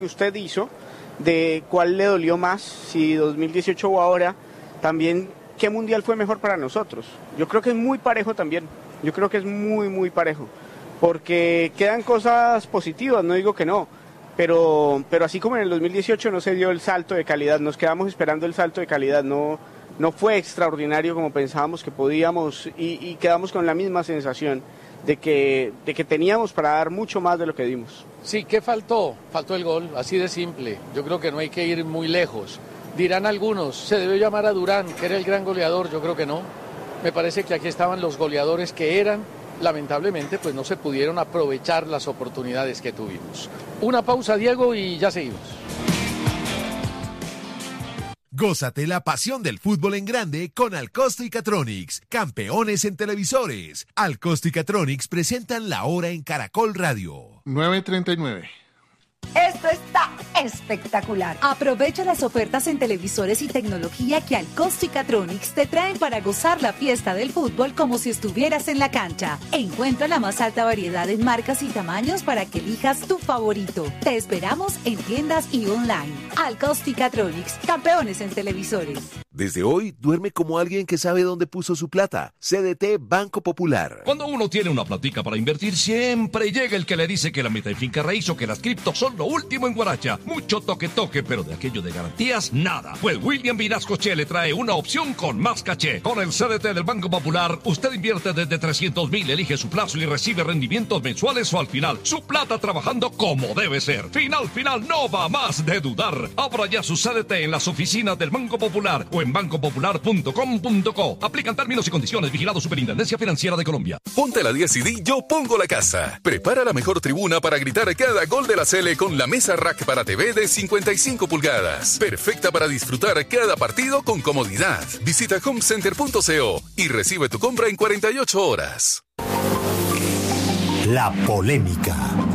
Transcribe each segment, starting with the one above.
usted hizo de cuál le dolió más, si 2018 o ahora, también qué mundial fue mejor para nosotros. Yo creo que es muy parejo también, yo creo que es muy parejo, porque quedan cosas positivas, no digo que no, pero así como en el 2018 no se dio el salto de calidad, nos quedamos esperando el salto de calidad, no fue extraordinario como pensábamos que podíamos y quedamos con la misma sensación de que teníamos para dar mucho más de lo que dimos. Sí, ¿qué faltó? Faltó el gol, así de simple. Yo creo que no hay que ir muy lejos. Dirán algunos, ¿se debió llamar a Durán, que era el gran goleador? Yo creo que no. Me parece que aquí estaban los goleadores que eran. Lamentablemente, pues no se pudieron aprovechar las oportunidades que tuvimos. Una pausa, Diego, y ya seguimos. Gózate la pasión del fútbol en grande con Alcosto y Catronics, campeones en televisores. Alcosto y Catronics presentan La Hora en Caracol Radio. 9:39. Esto está espectacular. Aprovecha las ofertas en televisores y tecnología que Alcosto y Catronics te traen para gozar la fiesta del fútbol como si estuvieras en la cancha. Encuentra la más alta variedad en marcas y tamaños para que elijas tu favorito. Te esperamos en tiendas y online. Alcosto y Catronics, campeones en televisores. Desde hoy, duerme como alguien que sabe dónde puso su plata. CDT Banco Popular. Cuando uno tiene una platica para invertir, siempre llega el que le dice que la meta en finca raíz o que las criptos son lo último en Guaracha. Mucho toque, pero de aquello de garantías, nada. Pues William Vinascoche le trae una opción con más caché. Con el CDT del Banco Popular, usted invierte desde 300,000, elige su plazo y recibe rendimientos mensuales o al final. Su plata trabajando como debe ser. Final, no va más de dudar. Abra ya su CDT en las oficinas del Banco Popular o en bancopopular.com.co. Aplican términos y condiciones. Vigilado Superintendencia Financiera de Colombia. Ponte la 10 y di yo pongo la casa. Prepara la mejor tribuna para gritar cada gol de la Sele con la mesa rack para TV de 55 pulgadas. Perfecta para disfrutar cada partido con comodidad. Visita homecenter.co y recibe tu compra en 48 horas. La polémica.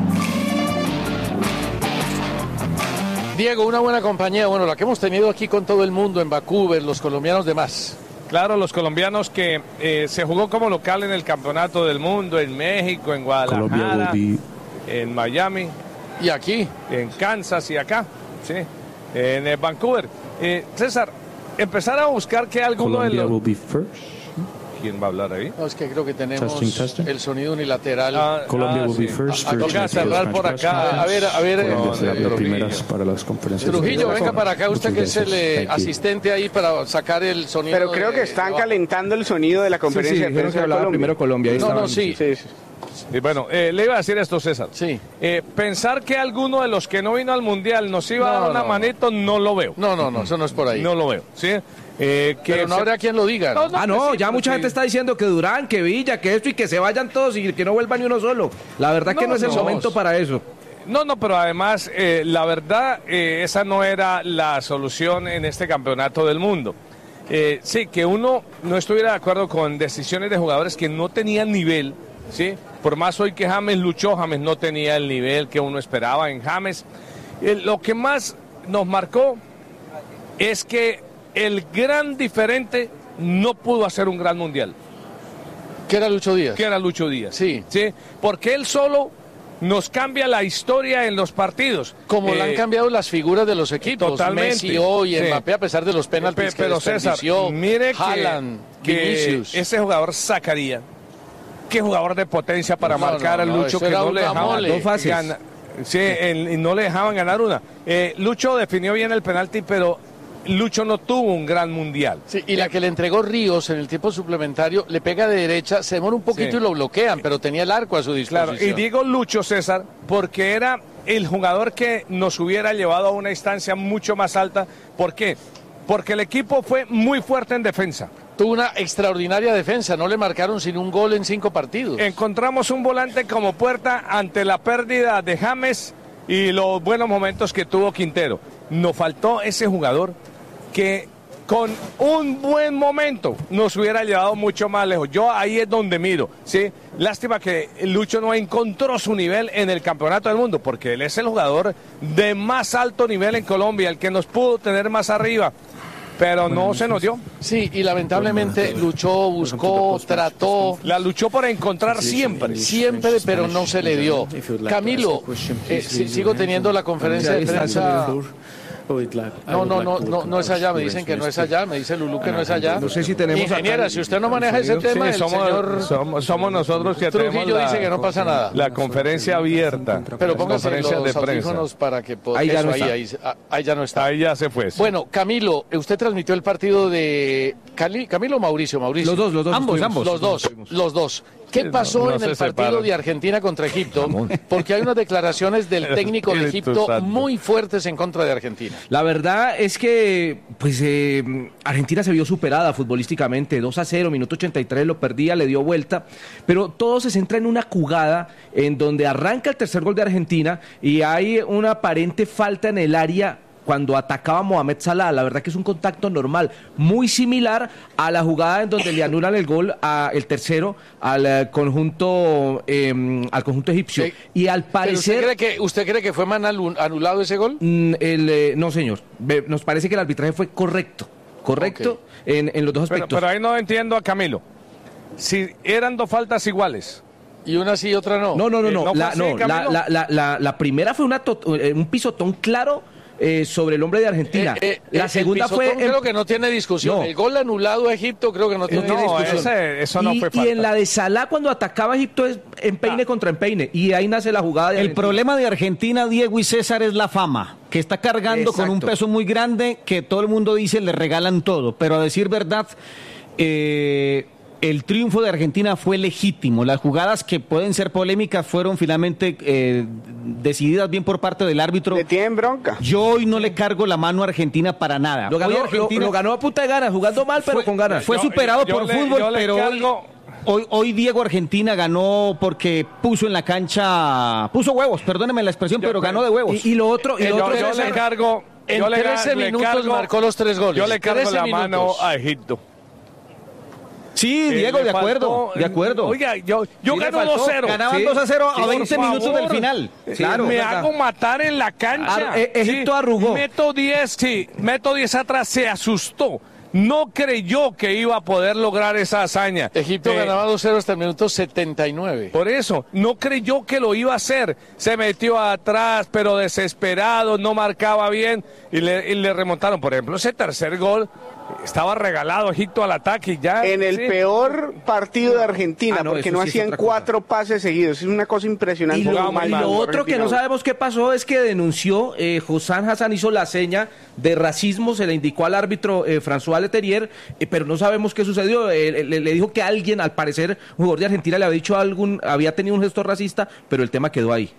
Diego, una buena compañía, bueno, la que hemos tenido aquí con todo el mundo en Vancouver, los colombianos de más. Claro, los colombianos que se jugó como local en el Campeonato del Mundo, en México, en Guadalajara, en Miami. Y aquí. En Kansas y acá, sí, en Vancouver. César, empezar a buscar que alguno Colombia de los... will be first. ¿Quién va a hablar ahí? No, es que creo que tenemos Testing. el sonido unilateral. Colombia will sí. be first. Toca cerrar por acá. A ver. Colombia será las primeras para las conferencias. Trujillo, venga para acá, usted que es Muchas gracias. el asistente ahí para sacar el sonido. Pero creo que están calentando el sonido de la conferencia de prensa de Colombia. Primero Colombia. Sí. Y bueno, le iba a decir esto, César. Sí. Pensar que alguno de los que no vino al Mundial nos iba a dar una manito, no lo veo. No, eso no es por ahí. No lo veo, ¿sí? Pero no habrá quien lo diga. Ya mucha gente está diciendo que Durán, que Villa, que esto y que se vayan todos y que no vuelva ni uno solo. La verdad que no es el momento para eso. No, pero además, la verdad, esa no era la solución en este campeonato del mundo. Sí, que uno no estuviera de acuerdo con decisiones de jugadores que no tenían nivel, ¿sí? Por más hoy que James luchó, James no tenía el nivel que uno esperaba en James. Lo que más nos marcó es que el gran diferente no pudo hacer un gran mundial. ¿Qué era Lucho Díaz? Sí. Porque él solo nos cambia la historia en los partidos. Como le han cambiado las figuras de los equipos. Totalmente. Messi hoy, Mbappé, a pesar de los penaltis que desperdició. César, mire Haaland, que Vinicius. ese jugador sacaría. Qué jugador de potencia para marcar a Lucho, que no le dejaban ganar. Sí, y no le dejaban ganar una. Lucho definió bien el penalti, pero Lucho no tuvo un gran mundial. Sí, y la que le entregó Ríos en el tiempo suplementario, le pega de derecha, se demora un poquito y lo bloquean, pero tenía el arco a su disposición. Claro, y digo Lucho, César, porque era el jugador que nos hubiera llevado a una instancia mucho más alta. ¿Por qué? Porque el equipo fue muy fuerte en defensa. Tuvo una extraordinaria defensa, no le marcaron sin un gol en 5 partidos. Encontramos un volante como puerta ante la pérdida de James y los buenos momentos que tuvo Quintero. Nos faltó ese jugador que con un buen momento nos hubiera llevado mucho más lejos. Yo ahí es donde miro, ¿sí? Lástima que Lucho no encontró su nivel en el Campeonato del Mundo, porque él es el jugador de más alto nivel en Colombia, el que nos pudo tener más arriba. pero no se nos dio. Sí, y lamentablemente luchó, buscó, trató. La luchó por encontrar siempre, pero no se le dio. Camilo, sigo teniendo la conferencia de prensa. No es allá, me dicen que no es allá, me dice Lulú que no es allá. No sé si tenemos ingeniera, si usted no maneja ese tema, el señor somos nosotros que tenemos dice que no pasa nada. La conferencia abierta. Pero póngase los audífonos para que ahí ya no está. Ahí ya no está. Ahí ya se fue. Sí. Bueno, Camilo, usted transmitió el partido de Camilo o Mauricio. Los dos. Ambos. Los dos. ¿Qué pasó en el partido de Argentina contra Egipto? Porque hay unas declaraciones del técnico de Egipto muy fuertes en contra de Argentina. La verdad es que pues Argentina se vio superada futbolísticamente, 2-0, minuto 83, lo perdía, le dio vuelta, pero todo se centra en una jugada en donde arranca el tercer gol de Argentina y hay una aparente falta en el área cuando atacaba Mohamed Salah. La verdad que es un contacto normal, muy similar a la jugada en donde le anulan el gol, el tercero, al conjunto egipcio. Sí. Y al parecer... ¿Usted cree que fue mal anulado ese gol? No, señor. Nos parece que el arbitraje fue correcto okay. en los dos aspectos. Pero ahí no entiendo a Camilo. Si eran dos faltas iguales... Y una sí y otra no. No. La primera fue un pisotón claro sobre el hombre de Argentina. La segunda fue... Creo que no tiene discusión. No. El gol anulado a Egipto creo que no tiene discusión. Eso no fue falta. Y en la de Salah cuando atacaba a Egipto es empeine contra empeine. Y ahí nace la jugada de Argentina. El problema de Argentina, Diego y César, es la fama, que está cargando con un peso muy grande, que todo el mundo dice le regalan todo. Pero a decir verdad... el triunfo de Argentina fue legítimo. Las jugadas que pueden ser polémicas fueron finalmente decididas bien por parte del árbitro. ¿Le tienen bronca? Yo hoy no le cargo la mano a Argentina para nada. Lo ganó a punta de ganas, jugando mal, pero con ganas. Fue superado por fútbol, pero hoy Diego Argentina ganó porque puso en la cancha, puso huevos, perdóneme la expresión, pero ganó de huevos. Y lo otro yo le cargo... En 13 minutos marcó los 3 goles. Yo le cargo la mano a Egipto. Sí, Diego, de acuerdo. Oiga, yo gano 2-0. Ganaban 2-0 a 20 minutos del final. Claro. Me hago matar en la cancha. Egipto arrugó. Meto 10 atrás, se asustó. No creyó que iba a poder lograr esa hazaña. Egipto ganaba 2-0 hasta el minuto 79. Por eso, no creyó que lo iba a hacer. Se metió atrás, pero desesperado, no marcaba bien y le remontaron. Por ejemplo, ese tercer gol estaba regalado Egipto al ataque y ya. En el peor partido de Argentina, porque no hacían 4 pases seguidos. Es una cosa impresionante. Y lo otro que no sabemos qué pasó es que denunció, Hossam Hassan hizo la seña de racismo, se le indicó al árbitro François Leterrier, pero no sabemos qué sucedió. Le dijo que alguien, al parecer, un jugador de Argentina le había dicho había tenido un gesto racista, pero el tema quedó ahí.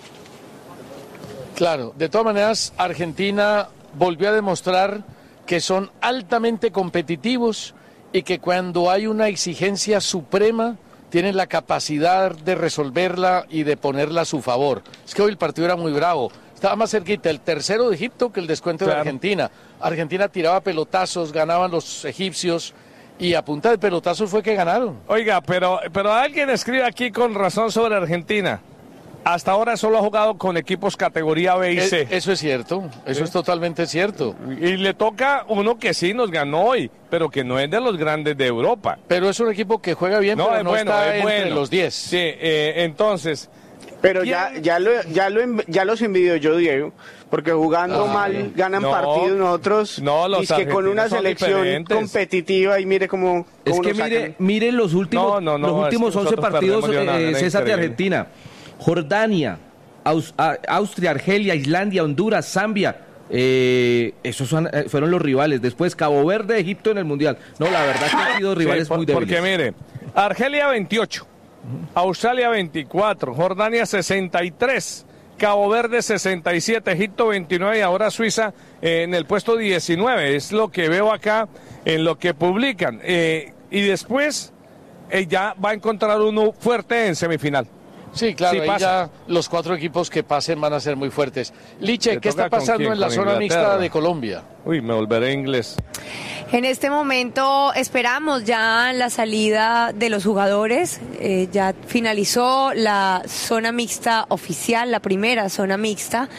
Claro, de todas maneras, Argentina volvió a demostrar que son altamente competitivos y que cuando hay una exigencia suprema tienen la capacidad de resolverla y de ponerla a su favor. Es que hoy el partido era muy bravo. Estaba más cerquita el tercero de Egipto que el descuento de Argentina. Argentina tiraba pelotazos, ganaban los egipcios y a punta de pelotazos fue que ganaron. Oiga, pero alguien escribe aquí con razón sobre Argentina. Hasta ahora solo ha jugado con equipos categoría B y C. Eso es cierto, eso es totalmente cierto. Y le toca uno que sí nos ganó hoy, pero que no es de los grandes de Europa. Pero es un equipo que juega bien, pero no está entre los 10. Sí, entonces... Pero ya los envidio yo, Diego, porque jugando mal ganan partidos nosotros. Y es que con una selección competitiva y mire cómo es que mire los últimos 11 partidos, César, de Argentina. Jordania, Austria, Argelia, Islandia, Honduras, Zambia, esos fueron los rivales. Después Cabo Verde, Egipto en el Mundial. No, la verdad que han sido rivales muy débiles. Porque mire, Argelia 28, Australia 24, Jordania 63, Cabo Verde 67, Egipto 29 y ahora Suiza en el puesto 19. Es lo que veo acá en lo que publican. Y después ya va a encontrar uno fuerte en semifinal. Sí, claro, ahí ya los 4 equipos que pasen van a ser muy fuertes. Liche, ¿qué está pasando en la zona mixta de Colombia? Uy, me volveré inglés. En este momento esperamos ya la salida de los jugadores. Ya finalizó la zona mixta oficial, la primera zona mixta.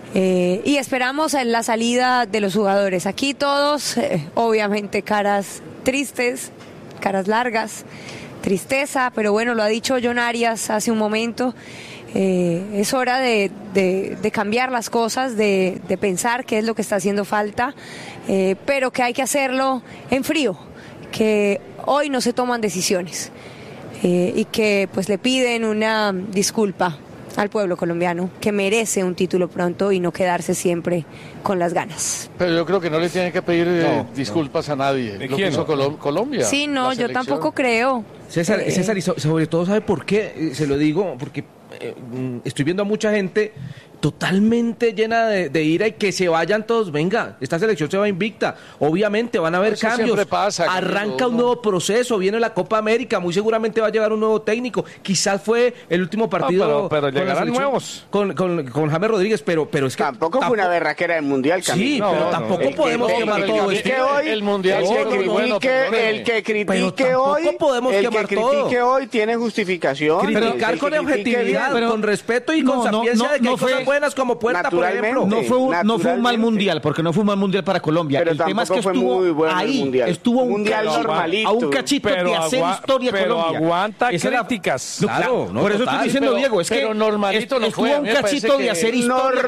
Y esperamos en la salida de los jugadores. Aquí todos, obviamente, caras tristes, caras largas, tristeza, pero bueno, lo ha dicho John Arias hace un momento. Es hora de cambiar las cosas, de pensar qué es lo que está haciendo falta, pero que hay que hacerlo en frío, que hoy no se toman decisiones y que pues le piden una disculpa al pueblo colombiano, que merece un título pronto y no quedarse siempre con las ganas. Pero yo creo que no le tienen que pedir disculpas a nadie. Lo que hizo Colombia. Sí, no, yo tampoco creo. César, y sobre todo, ¿sabe por qué? Se lo digo, porque estoy viendo a mucha gente totalmente llena de ira y que se vayan todos. Venga, esta selección se va invicta. Obviamente van a haber cambios. Arranca un nuevo proceso, viene la Copa América, muy seguramente va a llegar un nuevo técnico. Quizás fue el último partido. Pero llegarán nuevos. Con James Rodríguez, pero es que. Tampoco fue una berraquera del mundial, Camilo. Sí, pero tampoco podemos quemar todo. El mundial el que critique hoy tiene justificación. Criticar con objetividad, con respeto y con sapiencia de que hay cosas buenas como Puerta, por ejemplo. No fue un mal mundial, porque no fue un mal mundial para Colombia. Pero el tema es que estuvo ahí, estuvo un normalito. A un cachito de hacer historia Colombia. Pero aguanta críticas. Claro, por eso estoy diciendo, Diego, es que normalito no fue. Estuvo un cachito de hacer historia.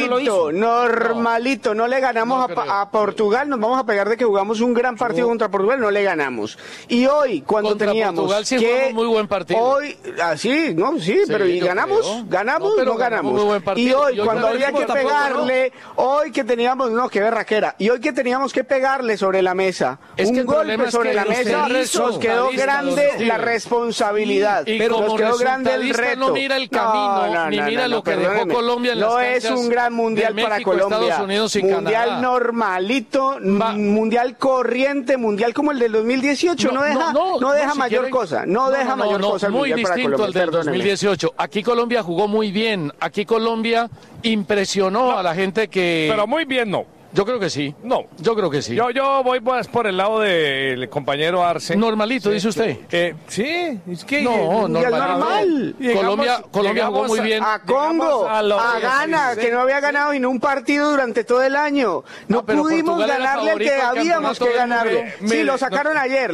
Normalito. No le ganamos a Portugal, nos vamos a pegar de que jugamos un gran partido contra Portugal, no le ganamos. Y hoy, cuando contra teníamos Portugal sí jugamos muy buen partido. Hoy, pero ¿y ganamos? ¿Ganamos? No ganamos. Y hoy, cuando había que pegarle, hoy que teníamos, qué berraquera, y hoy que teníamos que pegarle sobre la mesa, un golpe sobre la mesa, nos quedó grande la responsabilidad, pero nos quedó grande el reto. No mira el camino, ni mira lo que dejó Colombia en las canchas. No es un gran mundial para Colombia. Mundial normalito, mundial corriente, mundial como el del 2018, no deja mayor cosa, muy distinto al del 2018. Aquí Colombia jugó muy bien, aquí Colombia impresionó a la gente que... Pero muy bien no. Yo creo que sí. No. Yo creo que sí. Yo voy pues por el lado del compañero Arce. Normalito, dice usted. Sí, es que... No, normal. Colombia jugó muy bien. A Congo, a Ghana, que no había ganado ni un partido durante todo el año. No pudimos ganarle al que habíamos que ganarle. Sí, lo sacaron ayer.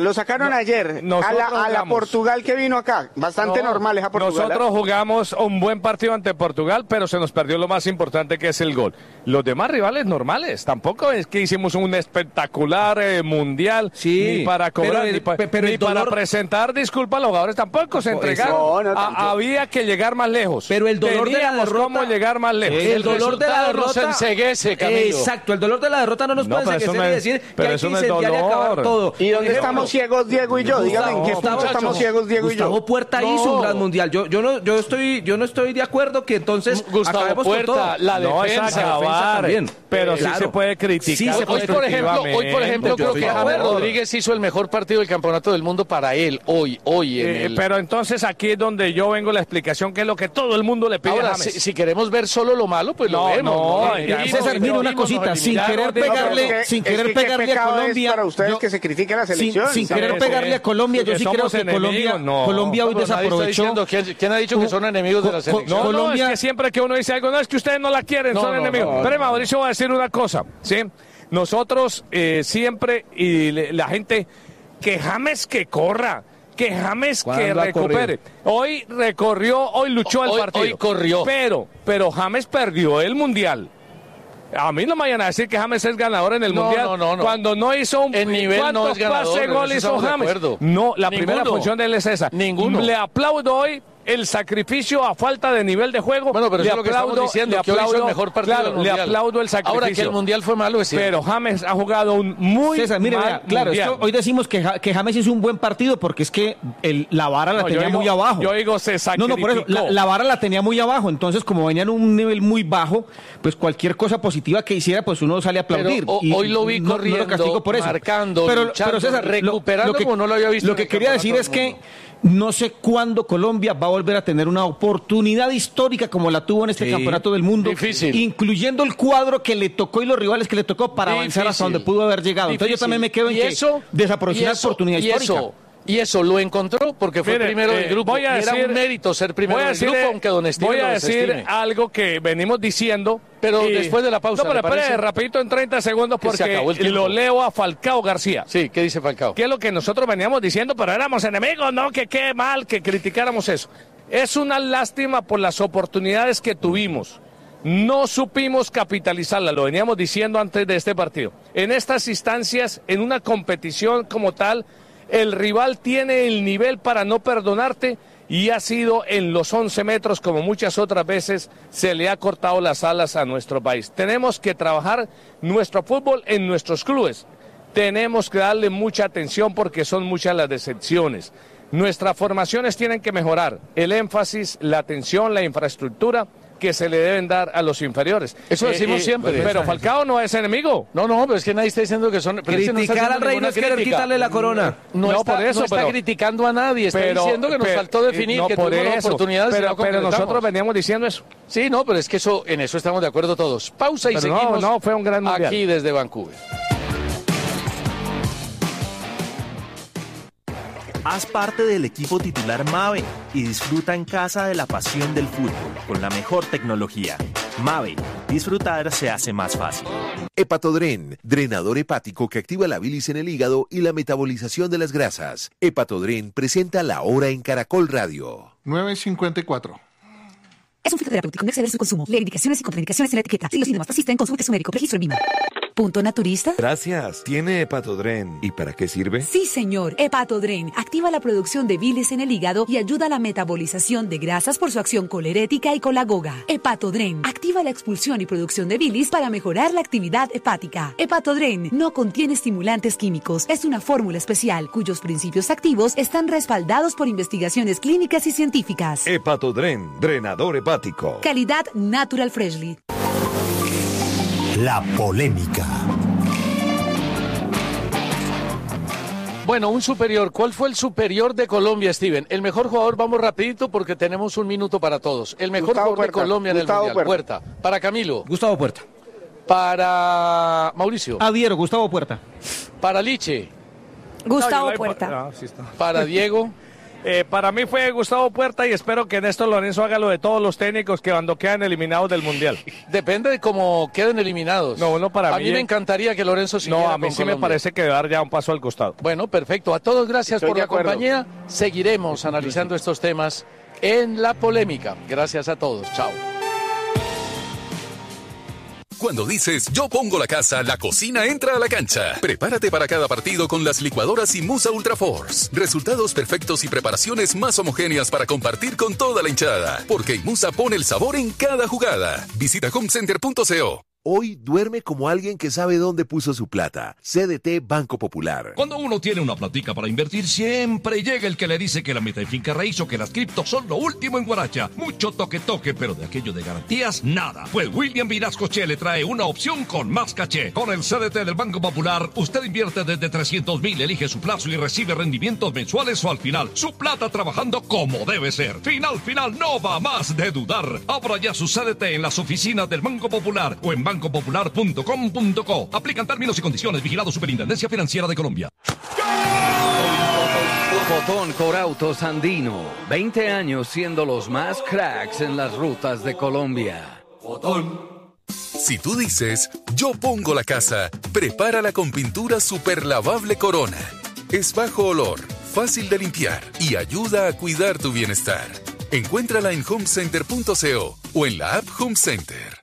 A la Portugal que vino acá. Bastante normal esa Portugal. Nosotros jugamos un buen partido ante Portugal, pero se nos perdió lo más importante, que es el gol. Los demás rivales normales. Tampoco es que hicimos un espectacular mundial, ni para cobrar, ni para presentar disculpas a los jugadores, tampoco se entregaron. Había que llegar más lejos. Pero el dolor de la derrota, cómo llegar más lejos. El dolor de la derrota nos enceguece, Camilo. Exacto, el dolor de la derrota no nos puede enceguecer y decir que hay que incendiar y acabar todo. ¿Y dónde estamos ciegos, Diego y yo? Dígame, ¿en qué punto estamos ciegos, Diego y yo? Gustavo Puerta hizo un gran mundial. Yo no estoy de acuerdo que entonces Gustavo Puerta, la defensa también. Pero sí se puede criticar. Hoy, por ejemplo, creo que James Rodríguez hizo el mejor partido del campeonato del mundo para él, hoy Pero entonces aquí es donde yo vengo la explicación, que es lo que todo el mundo le pide ahora, a James. Si queremos ver solo lo malo, pues lo vemos. César, mira una cosita, sin querer pegarle a Colombia... para ustedes que se critique la selección. Sin querer pegarle a Colombia, yo sí creo que Colombia hoy desaprovechó... ¿Quién ha dicho que son enemigos de la selección? No, es que siempre que uno dice algo, no, es que ustedes no la quieren, son enemigos. Pero Mauricio va a decir una cosa, ¿sí? Nosotros siempre, y la gente, que James que corra, que James que recupere. Hoy luchó el partido. Hoy corrió. Pero James perdió el mundial. A mí no me vayan a decir que James es ganador en el mundial. No. Cuando no hizo un... El nivel no es ganador. ¿Cuántos gol hizo James? No, la primera función de él es esa. Ninguno. Le aplaudo hoy el sacrificio a falta de nivel de juego. Bueno, pero eso es lo que estamos diciendo, que hoy hizo el mejor partido del mundial. Le aplaudo el sacrificio. Ahora que el mundial fue malo, es cierto. Pero James ha jugado un muy César, mire, mal claro, mundial. hoy decimos que James hizo un buen partido porque es que la vara la tenía muy abajo. Yo digo, se sacrificó. No, por eso, la vara la tenía muy abajo, entonces como venía en un nivel muy bajo, pues cualquier cosa positiva que hiciera, pues uno sale a aplaudir. Pero hoy lo vi corriendo, lo castigo por eso. Marcando, luchando, pero César, recuperando como no lo había visto. Lo que quería decir es que no sé cuándo Colombia va a volver a tener una oportunidad histórica como la tuvo en este campeonato del mundo. Difícil. Incluyendo el cuadro que le tocó y los rivales que le tocó para avanzar hasta donde pudo haber llegado. Entonces yo también me quedo en que desaprovechó una oportunidad histórica. Y eso lo encontró porque fue primero del grupo. Era un mérito ser primero del grupo, aunque don Steven voy a decir algo que venimos diciendo. Pero después de la pausa. No, pero espere, rapidito en 30 segundos porque lo leo a Falcao García. Sí, ¿qué dice Falcao? Que es lo que nosotros veníamos diciendo, pero éramos enemigos, ¿no? Que qué mal que criticáramos eso. Es una lástima por las oportunidades que tuvimos. No supimos capitalizarla, lo veníamos diciendo antes de este partido. En estas instancias, en una competición como tal, el rival tiene el nivel para no perdonarte y ha sido en los 11 metros, como muchas otras veces se le ha cortado las alas a nuestro país. Tenemos que trabajar nuestro fútbol en nuestros clubes. Tenemos que darle mucha atención porque son muchas las decepciones. Nuestras formaciones tienen que mejorar. El énfasis, la atención, la infraestructura que se le deben dar a los inferiores. Eso decimos siempre. Pero Falcao no es enemigo. No, pero es que nadie está diciendo que son... Criticar al rey no es querer quitarle la corona. No está criticando a nadie, está diciendo que nos faltó definir, que tuvimos oportunidades. Pero nosotros veníamos diciendo eso. Sí, no, pero es que en eso estamos de acuerdo todos. Pausa y seguimos. No, fue un gran mundial. Aquí desde Vancouver. Haz parte del equipo titular Mave y disfruta en casa de la pasión del fútbol con la mejor tecnología. Mave, disfrutar se hace más fácil. Hepatodren, drenador hepático que activa la bilis en el hígado y la metabolización de las grasas. Hepatodren presenta La Hora en Caracol Radio. 9:54. Es un fitoterapéutico, no exceder su consumo. Lee indicaciones y contraindicaciones en la etiqueta. Si los síntomas persisten, consulte su médico. Registro en MIMA. ¿Punto naturista? Gracias. ¿Tiene Hepatodren? ¿Y para qué sirve? Sí, señor. Hepatodren activa la producción de bilis en el hígado y ayuda a la metabolización de grasas por su acción colerética y colagoga. Hepatodren activa la expulsión y producción de bilis para mejorar la actividad hepática. Hepatodren no contiene estimulantes químicos. Es una fórmula especial cuyos principios activos están respaldados por investigaciones clínicas y científicas. Hepatodren, drenador hepático. Calidad Natural Freshly. La polémica. Bueno, un superior. ¿Cuál fue el superior de Colombia, Steven? El mejor jugador, vamos rapidito porque tenemos un minuto para todos. El mejor jugador de Colombia en el Mundial. Puerta. Para Camilo. Gustavo Puerta. Para Mauricio. Adhiero, Gustavo Puerta. Para Liche. Gustavo Puerta. Para Diego. Para mí fue Gustavo Puerta y espero que Néstor Lorenzo haga lo de todos los técnicos que cuando quedan eliminados del Mundial. Depende de cómo queden eliminados. No, para mí. A mí me encantaría que Lorenzo siguiera. No, a mí sí me parece que dar ya un paso al costado. Bueno, perfecto. A todos gracias por la compañía. Seguiremos analizando estos temas en La Polémica. Gracias a todos. Chao. Cuando dices yo pongo la casa, la cocina entra a la cancha. Prepárate para cada partido con las licuadoras Imusa Ultra Force. Resultados perfectos y preparaciones más homogéneas para compartir con toda la hinchada. Porque Imusa pone el sabor en cada jugada. Visita homecenter.co. Hoy duerme como alguien que sabe dónde puso su plata. CDT Banco Popular. Cuando uno tiene una platica para invertir, siempre llega el que le dice que la meta en finca raíz o que las criptos son lo último en Guaracha. Mucho toque, pero de aquello de garantías, nada. Pues William Vinasco Che le trae una opción con más caché. Con el CDT del Banco Popular, usted invierte desde 300,000, elige su plazo y recibe rendimientos mensuales o al final. Su plata trabajando como debe ser. Final, no va más de dudar. Abra ya su CDT en las oficinas del Banco Popular o en bancopopular.com.co. Aplican términos y condiciones. Vigilado Superintendencia Financiera de Colombia. Botón Corautos Andino. 20 años siendo los más cracks en las rutas de Colombia. Botón. Si tú dices, yo pongo la casa, prepárala con pintura super lavable Corona. Es bajo olor, fácil de limpiar y ayuda a cuidar tu bienestar. Encuéntrala en homecenter.co o en la app Home Center.